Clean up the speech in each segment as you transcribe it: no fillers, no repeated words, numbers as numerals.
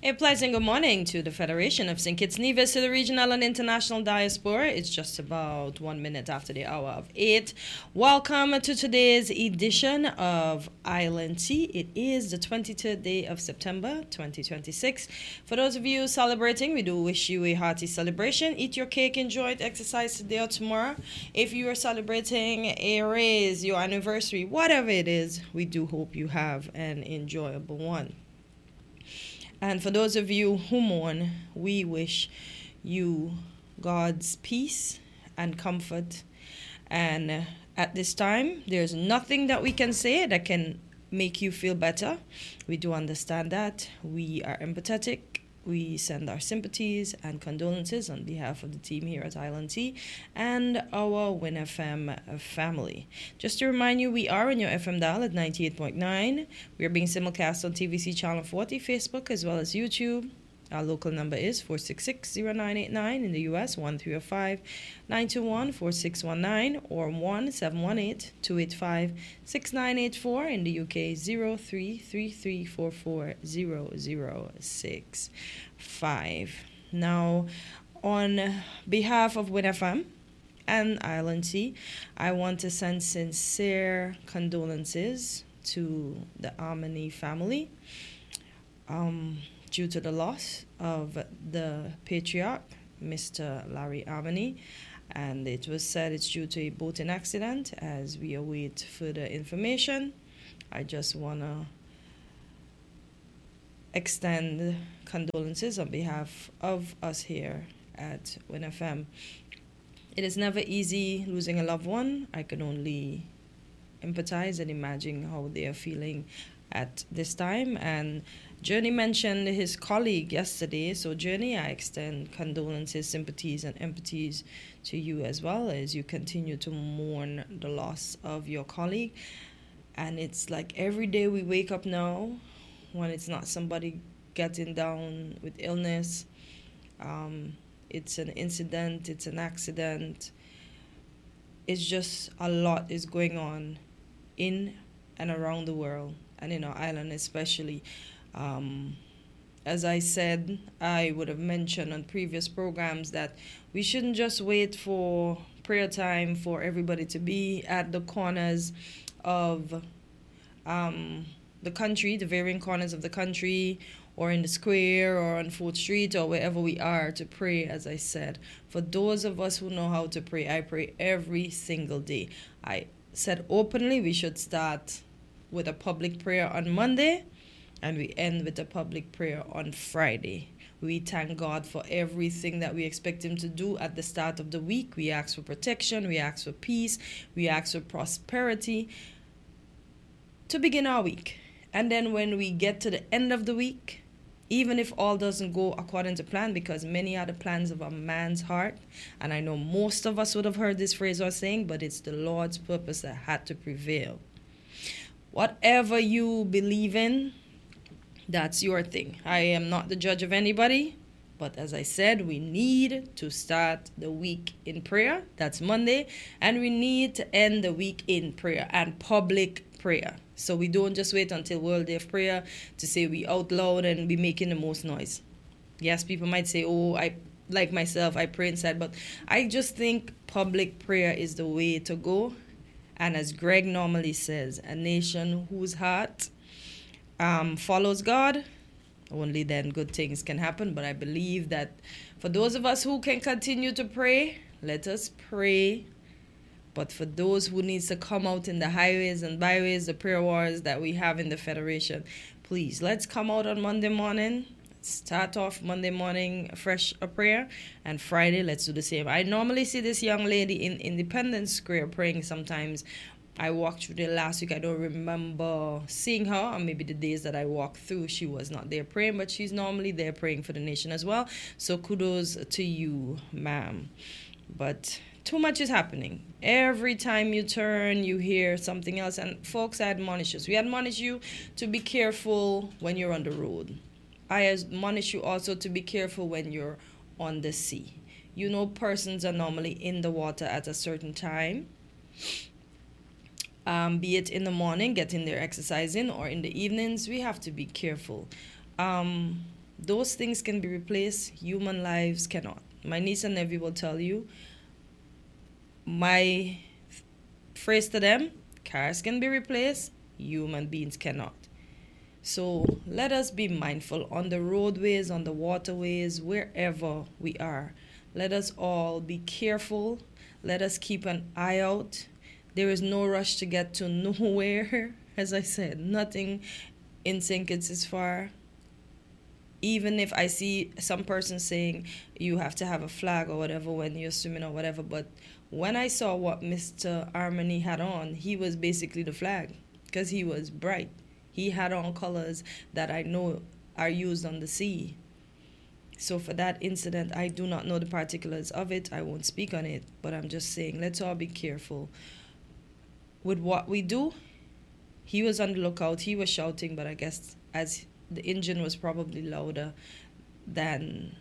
A pleasant good morning to the Federation of St. Kitts Nevis, to the regional and international diaspora. It's just about 1 minute after the hour of 8. Welcome to today's edition of Island Tea. It is the 23rd day of September 2026. For those of you celebrating, we do wish you a hearty celebration. Eat your cake, enjoy it, exercise today or tomorrow. If you are celebrating a raise, your anniversary, whatever it is, we do hope you have an enjoyable one. And for those of you who mourn, we wish you God's peace and comfort. And at this time, there's nothing that we can say that can make you feel better. We do understand that. We are empathetic. We send our sympathies and condolences on behalf of the team here at Island Tea and our Win FM family. Just to remind you, we are on your FM dial at 98.9. We are being simulcast on TVC Channel 40, Facebook, as well as YouTube. Our local number is 466-0989 in the U.S., 1305-921-4619, or 1-718-285-6984 in the U.K., 0333440065. Now, on behalf of WinFM and Island Tea, I want to send sincere condolences to the Armani family. Due to the loss of the patriarch, Mr. Larry Armani, and it was said it's due to a boating accident. As we await further information, I just want to extend condolences on behalf of us here at WinFM. It is never easy losing a loved one. I can only empathize and imagine how they are feeling at this time. And Journey mentioned his colleague yesterday. So Journey, I extend condolences, sympathies, and empathies to you as well as you continue to mourn the loss of your colleague. And it's like every day we wake up now, when it's not somebody getting down with illness, it's an incident, it's an accident. It's just a lot is going on in and around the world, and in our island especially. As I said, I would have mentioned on previous programs that we shouldn't just wait for prayer time for everybody to be at the corners of the country, the varying corners of the country, or in the square, or on 4th Street, or wherever we are to pray, as I said. For those of us who know how to pray, I pray every single day. I said openly we should start with a public prayer on Monday, and we end with a public prayer on Friday. We thank God for everything that we expect Him to do at the start of the week. We ask for protection, we ask for peace, we ask for prosperity to begin our week. And then when we get to the end of the week, even if all doesn't go according to plan, because many are the plans of a man's heart, and I know most of us would have heard this phrase or saying, but it's the Lord's purpose that had to prevail. Whatever you believe in, that's your thing. I am not the judge of anybody, but as I said, we need to start the week in prayer. That's Monday. And we need to end the week in prayer and public prayer. So we don't just wait until World Day of Prayer to say we out loud and be making the most noise. Yes, people might say, oh, I like myself, I pray inside, but I just think public prayer is the way to go. And as Greg normally says, a nation whose heart follows God, only then good things can happen. But I believe that for those of us who can continue to pray, let us pray. But for those who needs to come out in the highways and byways, the prayer wars that we have in the Federation, please, let's come out on Monday morning. Start off Monday morning fresh a prayer, and Friday let's do the same. I normally see this young lady in Independence Square praying sometimes. I walked through there last week. I don't remember seeing her, or maybe the days that I walked through she was not there praying, but she's normally there praying for the nation as well. So kudos to you, ma'am. But too much is happening. Every time you turn, you hear something else. And folks, I admonish us. We admonish you to be careful when you're on the road. I admonish you also to be careful when you're on the sea. You know, persons are normally in the water at a certain time. Be it in the morning, getting their exercise in, or in the evenings, we have to be careful. Those things can be replaced, human lives cannot. My niece and nephew will tell you, my phrase to them, cars can be replaced, human beings cannot. So let us be mindful on the roadways, on the waterways, wherever we are. Let us all be careful. Let us keep an eye out. There is no rush to get to nowhere. As I said, nothing in St. Kitts is far. Even if I see some person saying you have to have a flag or whatever when you're swimming or whatever, but when I saw what Mr. Armani had on, he was basically the flag because he was bright. He had on colors that I know are used on the sea. So for that incident, I do not know the particulars of it. I won't speak on it, but I'm just saying let's all be careful with what we do. He was on the lookout. He was shouting, but I guess as the engine was probably louder than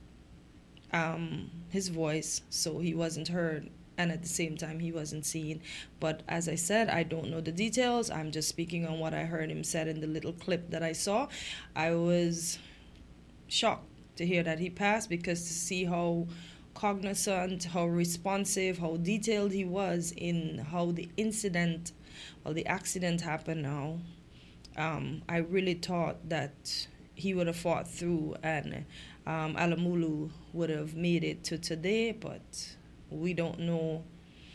his voice, so he wasn't heard, and at the same time he wasn't seen. But as I said, I don't know the details. I'm just speaking on what I heard him said in the little clip that I saw. I was shocked to hear that he passed, because to see how cognizant, how responsive, how detailed he was in how the accident happened now, I really thought that he would have fought through and Alamulu would have made it to today, but we don't know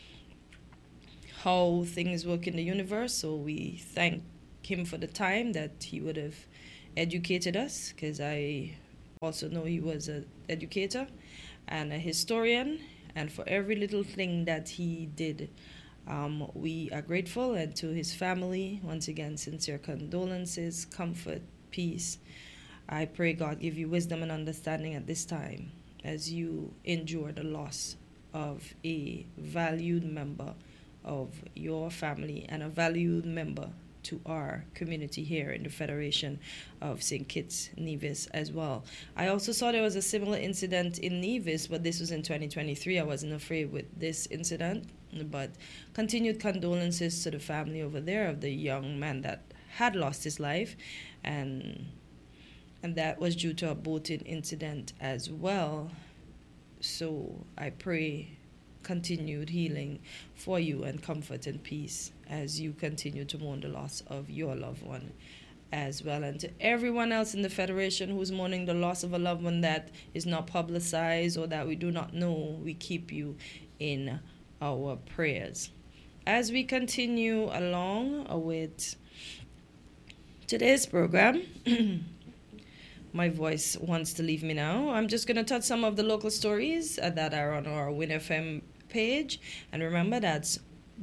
how things work in the universe, so we thank him for the time that he would have educated us, because I also know he was an educator and a historian, and for every little thing that he did. We are grateful, and to his family, once again, sincere condolences, comfort, peace. I pray God give you wisdom and understanding at this time as you endure the loss of a valued member of your family and a valued member to our community here in the Federation of St. Kitts Nevis as well. I also saw there was a similar incident in Nevis, but this was in 2023. I wasn't afraid with this incident, but continued condolences to the family over there of the young man that had lost his life, and that was due to a boating incident as well. So I pray continued healing for you and comfort and peace as you continue to mourn the loss of your loved one as well. And to everyone else in the Federation who's mourning the loss of a loved one that is not publicized or that we do not know, we keep you in our prayers. As we continue along with today's program, my voice wants to leave me now. I'm just going to touch some of the local stories that are on our WinFM page. And remember, that's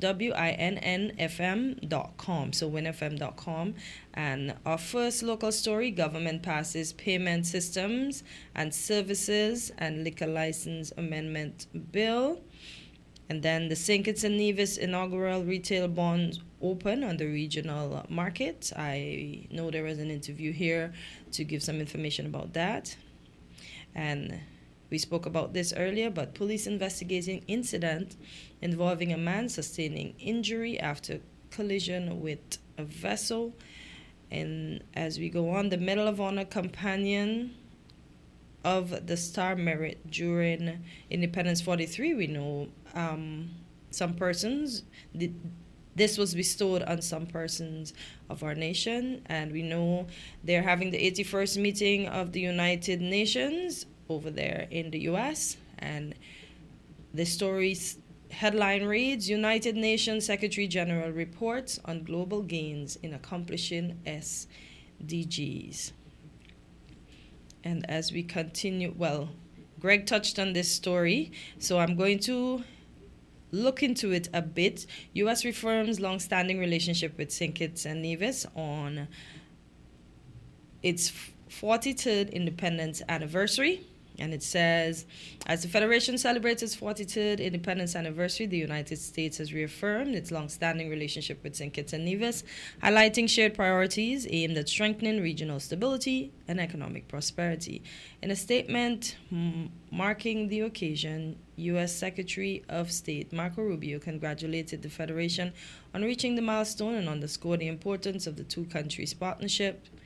winnfm.com, so winnfm.com. And our first local story: government passes payment systems and services and liquor license amendment bill. And then the St. Kitts and Nevis inaugural retail bonds open on the regional market. I know there was an interview here to give some information about that. And we spoke about this earlier, but police investigating incident involving a man sustaining injury after collision with a vessel. And as we go on, the Medal of Honor companion of the Star Merit during Independence 43, we know some persons, this was bestowed on some persons of our nation, and we know they're having the 81st meeting of the United Nations over there in the U.S., and the story's headline reads, United Nations Secretary General reports on global gains in accomplishing SDGs. And as we continue, well, Greg touched on this story, so I'm going to look into it a bit. U.S. reaffirms long-standing relationship with St. Kitts and Nevis on its 43rd independence anniversary. And it says, as the Federation celebrates its 43rd independence anniversary, the United States has reaffirmed its long-standing relationship with St. Kitts and Nevis, highlighting shared priorities aimed at strengthening regional stability and economic prosperity. In a statement marking the occasion, U.S. Secretary of State Marco Rubio congratulated the Federation on reaching the milestone and underscored the importance of the two countries' partnership.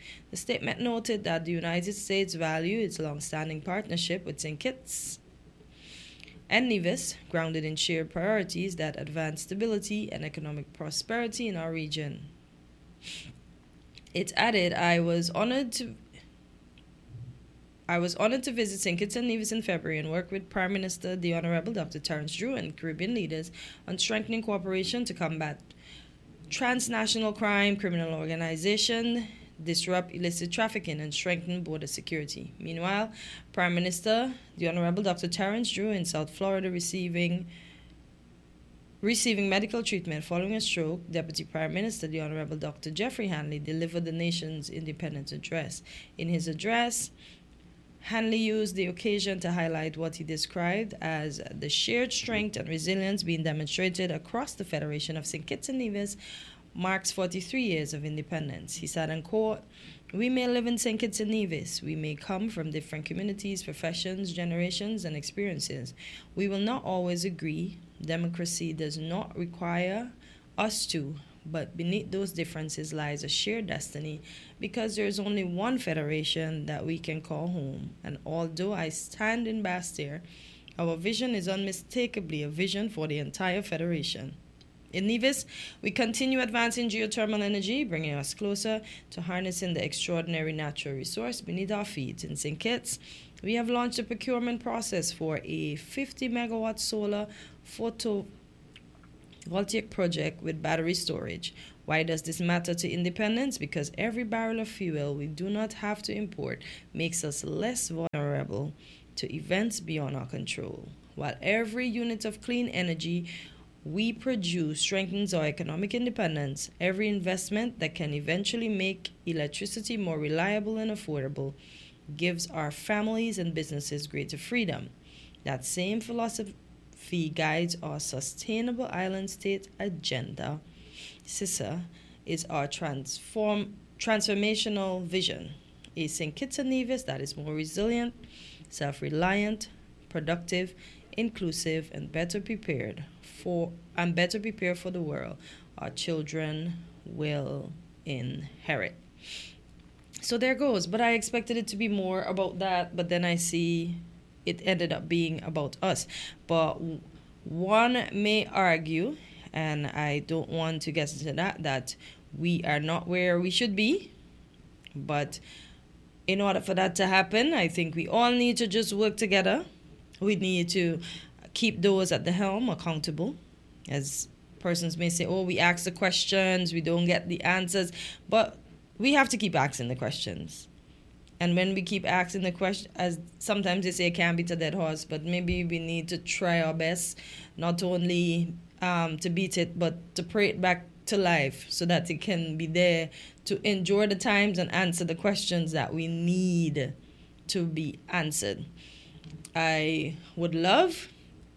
The statement noted that the United States value its long-standing partnership with St. Kitts and Nevis, grounded in shared priorities that advance stability and economic prosperity in our region. It added, I was honored to visit St. Kitts and Nevis in February and work with Prime Minister the Honorable Dr. Terence Drew and Caribbean leaders on strengthening cooperation to combat transnational crime, criminal organization, disrupt illicit trafficking, and strengthen border security. Meanwhile, Prime Minister the Honorable Dr. Terence Drew in South Florida receiving medical treatment following a stroke, Deputy Prime Minister the Honorable Dr. Jeffrey Hanley delivered the nation's independence address. In his address, Hanley used the occasion to highlight what he described as the shared strength and resilience being demonstrated across the Federation of St. Kitts and Nevis marks 43 years of independence. He said, and quote, "We may live in St. Kitts and Nevis. We may come from different communities, professions, generations, and experiences. We will not always agree. Democracy does not require us to, but beneath those differences lies a shared destiny, because there is only one federation that we can call home. And although I stand in Basseterre, our vision is unmistakably a vision for the entire federation." In Nevis, we continue advancing geothermal energy, bringing us closer to harnessing the extraordinary natural resource beneath our feet. In St. Kitts, we have launched a procurement process for a 50-megawatt solar photovoltaic project with battery storage. Why does this matter to independence? Because every barrel of fuel we do not have to import makes us less vulnerable to events beyond our control, while every unit of clean energy we produce strengthens our economic independence. Every investment that can eventually make electricity more reliable and affordable gives our families and businesses greater freedom. That same philosophy guides our Sustainable Island State Agenda. SISA is our transformational vision. A St. Kitts and Nevis that is more resilient, self-reliant, productive, inclusive, and better prepared for the world our children will inherit. So there goes. But I expected it to be more about that, but then I see it ended up being about us. But one may argue, and I don't want to get into that we are not where we should be. But in order for that to happen, I think we all need to just work together. We need to keep those at the helm accountable. As persons may say, oh, we ask the questions, we don't get the answers. But we have to keep asking the questions. And when we keep asking the question, as sometimes they say it can't beat a dead horse, but maybe we need to try our best, not only to beat it, but to pray it back to life so that it can be there to endure the times and answer the questions that we need to be answered. I would love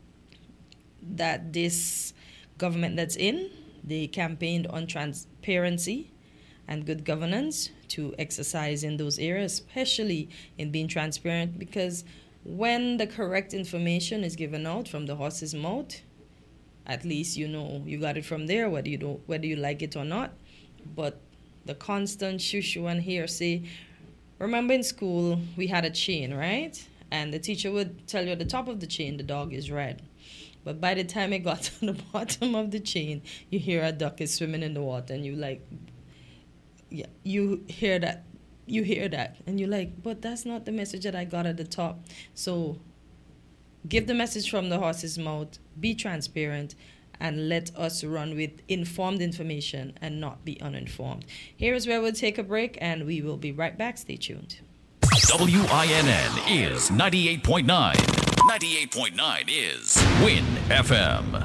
that this government that's in, they campaigned on transparency and good governance to exercise in those areas, especially in being transparent, because when the correct information is given out from the horse's mouth, at least you know you got it from there, whether you like it or not. But the constant shoo-shoo and hearsay. Remember in school we had a chain, right? And the teacher would tell you at the top of the chain the dog is red. But by the time it got to the bottom of the chain, you hear a duck is swimming in the water, and you hear that, and you're like, but that's not the message that I got at the top. So give the message from the horse's mouth, be transparent, and let us run with informed information and not be uninformed. Here is where we'll take a break, and we will be right back. Stay tuned. WINN is 98.9. 98.9 is WIN FM.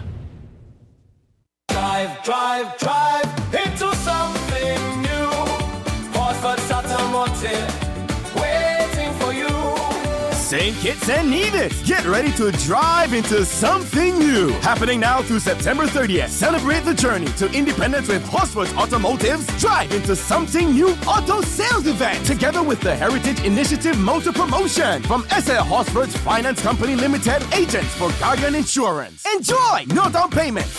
Drive into something new. Hartford, Satamonte, waiting for you. St. Kitts and Nevis, get ready to drive into something new. Happening now through September 30th. Celebrate the journey to independence with Horsford's Automotive's Drive into Something New auto sales event, together with the Heritage Initiative Motor Promotion from SL Horsford's Finance Company Limited, agents for Guardian Insurance. Enjoy! No down payment,